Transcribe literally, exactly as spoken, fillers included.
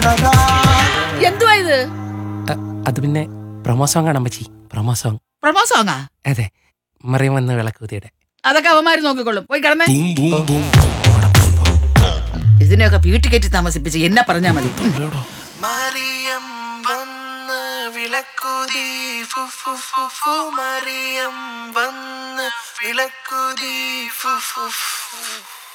എന്തുവാ ഇത്? അത് പിന്നെ പ്രൊമോ സോങ് ആണ് അമ്മച്ചി. Promo song. പ്രൊമോ സോങ്ങാ? അതെ, മറിയം വന്ന് വിളക്കൂതിയുടെ. അതൊക്കെ അവന്മാര് നോക്കിക്കൊള്ളും. പോയി കിടന്നേ. ഇതിനെയൊക്കെ വീട്ടിൽ കയറ്റി താമസിപ്പിച്ച് എന്നെ പറഞ്ഞാ മതി. മറിയം വന്ന് വിളക്കൂതി, മറിയം വന്ന് വിളക്കൂതി.